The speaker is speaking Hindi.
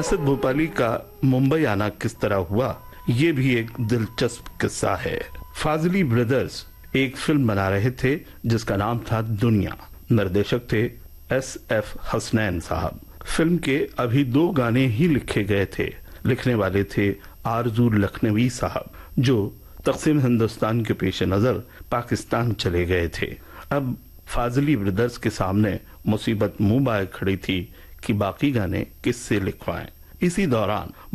असद भोपाली का मुंबई आना किस तरह हुआ, ये भी एक दिलचस्प किस्सा है। फाजली ब्रदर्स एक फिल्म बना रहे थे जिसका नाम था दुनिया। निर्देशक थे SF हसनैन साहब। फिल्म के अभी 2 गाने ही लिखे गए थे। लिखने वाले थे आरजू लखनवी साहब, जो तक़सीम हिंदुस्तान के पेश नजर पाकिस्तान चले गए थे। अब फाजली ब्रदर्स के सामने मुसीबत मुंह बाए खड़ी थी कि बाकी गाने किससे लिखवाएं। इसी दौरान